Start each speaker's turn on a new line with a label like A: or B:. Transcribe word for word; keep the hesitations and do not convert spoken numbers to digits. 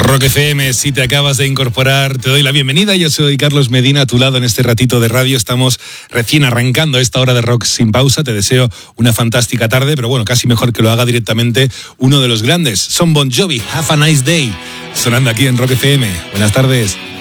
A: Rock F M, si te acabas de incorporar, te doy la bienvenida. Yo soy Carlos Medina, a tu lado en este ratito de radio. Estamos recién arrancando esta hora de rock sin pausa. Te deseo una fantástica tarde, pero bueno, casi mejor que lo haga directamente uno de los grandes. Son Bon Jovi, Have a Nice Day, sonando aquí en Rock F M. Buenas tardes.